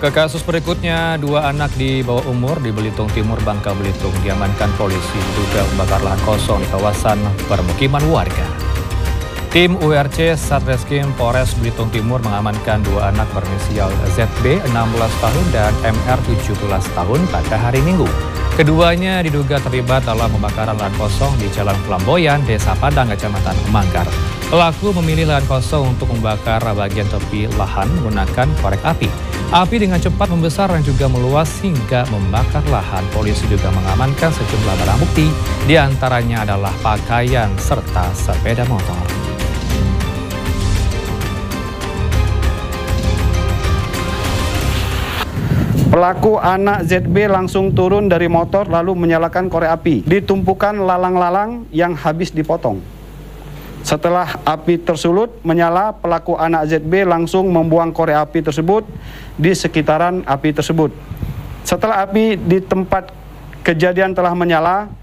Ke kasus berikutnya, dua anak di bawah umur di Belitung Timur, Bangka Belitung diamankan polisi diduga membakar lahan kosong di kawasan permukiman warga. Tim URC Satreskrim Polres Belitung Timur mengamankan dua anak berinisial ZB 16 tahun dan MR 17 tahun pada hari Minggu. Keduanya diduga terlibat dalam pembakaran lahan kosong di Jalan Flamboyan, Desa Padang, Kecamatan Manggar. Pelaku memilih lahan kosong untuk membakar bagian tepi lahan menggunakan korek api. Api dengan cepat membesar dan juga meluas hingga membakar lahan. Polisi juga mengamankan sejumlah barang bukti, diantaranya adalah pakaian serta sepeda motor. Pelaku anak ZB langsung turun dari motor lalu menyalakan korek api di tumpukan lalang-lalang yang habis dipotong. Setelah api tersulut menyala, pelaku anak ZB langsung membuang korek api tersebut di sekitaran api tersebut. Setelah api di tempat kejadian telah menyala,